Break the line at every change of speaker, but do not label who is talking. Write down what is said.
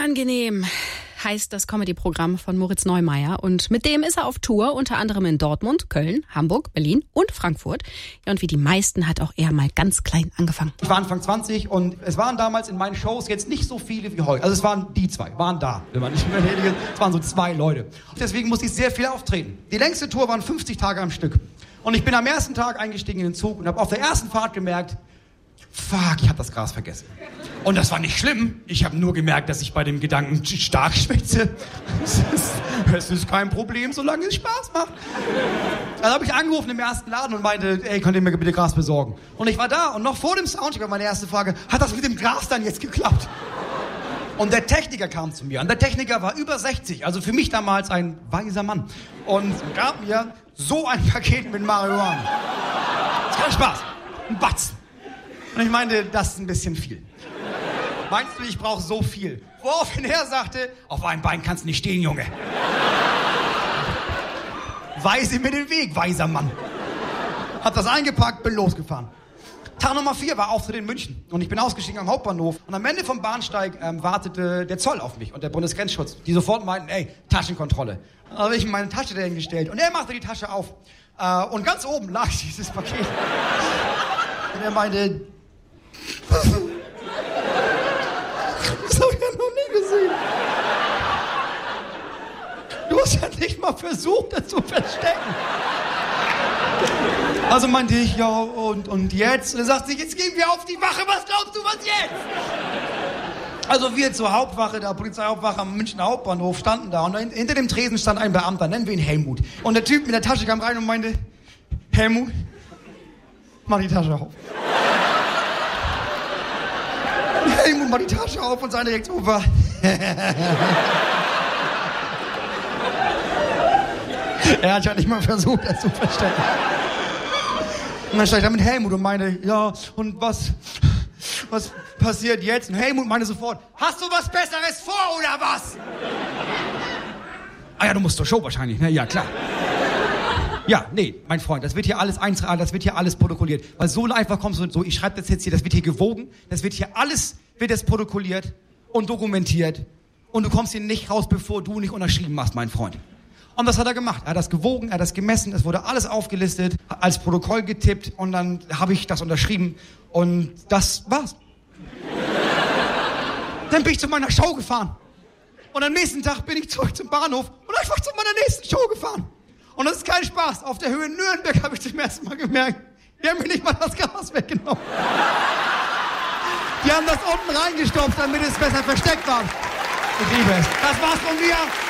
Unangenehm heißt das Comedy-Programm von Moritz Neumeier. Und mit dem ist er auf Tour, unter anderem in Dortmund, Köln, Hamburg, Berlin und Frankfurt. Ja, und wie die meisten hat auch er mal ganz klein angefangen.
Ich war Anfang 20 und es waren damals in meinen Shows jetzt nicht so viele wie heute. Also es waren die zwei, waren da. Wenn man nicht mehr es waren so 2 Leute. Deswegen musste ich sehr viel auftreten. Die längste Tour waren 50 Tage am Stück. Und ich bin am ersten Tag eingestiegen in den Zug und habe auf der ersten Fahrt gemerkt, fuck, ich habe das Gras vergessen. Und das war nicht schlimm. Ich habe nur gemerkt, dass ich bei dem Gedanken stark schwitze. Es ist kein Problem, solange es Spaß macht. Dann habe ich angerufen im ersten Laden und meinte, ey, könnt ihr mir bitte Gras besorgen? Und ich war da und noch vor dem Soundcheck war meine erste Frage, hat das mit dem Gras dann jetzt geklappt? Und der Techniker kam zu mir. Und der Techniker war über 60, also für mich damals ein weiser Mann. Und gab mir so ein Paket mit Marihuana. Das ist kein Spaß. Ein Batzen. Und ich meinte, das ist ein bisschen viel. Meinst du, ich brauche so viel? Woraufhin er sagte, auf einem Bein kannst du nicht stehen, Junge. Weise mir den Weg, weiser Mann. Hab das eingepackt, bin losgefahren. Tag Nummer 4 war Auftritt in München. Und ich bin ausgestiegen am Hauptbahnhof. Und am Ende vom Bahnsteig wartete der Zoll auf mich und der Bundesgrenzschutz. Die sofort meinten, ey, Taschenkontrolle. Dann habe ich ihm meine Tasche dahin gestellt. Und er machte die Tasche auf. Und ganz oben lag dieses Paket. Und er meinte, das habe ich ja noch nie gesehen. Du hast ja nicht mal versucht, das zu verstecken. Also meinte ich, ja, und jetzt? Und er sagt sich, jetzt gehen wir auf die Wache, was glaubst du, was jetzt? Also wir zur Hauptwache, der Polizeihauptwache am Münchner Hauptbahnhof standen da und hinter dem Tresen stand ein Beamter, nennen wir ihn Helmut. Und der Typ mit der Tasche kam rein und meinte, Helmut, mach die Tasche auf. Helmut macht die Tasche auf und seine Reaktion war... Er hat ja nicht mal versucht, das zu verstecken. Und dann stand ich da mit Helmut und meinte, ja, und was passiert jetzt? Und Helmut meinte sofort, hast du was Besseres vor, oder was? Ah ja, du musst zur Show wahrscheinlich, ne? Ja, klar. Ja, nee, mein Freund, das wird hier alles protokolliert. Weil so einfach kommst du so, ich schreibe das jetzt hier, das wird hier gewogen, das wird hier alles, wird das protokolliert und dokumentiert. Und du kommst hier nicht raus, bevor du nicht unterschrieben hast, mein Freund. Und das hat er gemacht. Er hat das gewogen, er hat das gemessen, es wurde alles aufgelistet, als Protokoll getippt und dann habe ich das unterschrieben und das war's. Dann bin ich zu meiner Show gefahren. Und am nächsten Tag bin ich zurück zum Bahnhof und einfach zu meiner nächsten Show gefahren. Und das ist kein Spaß. Auf der Höhe Nürnberg habe ich zum ersten Mal gemerkt, die haben mir nicht mal das Gas weggenommen. Die haben das unten reingestopft, damit es besser versteckt war. Ich liebe es. Das war's von mir.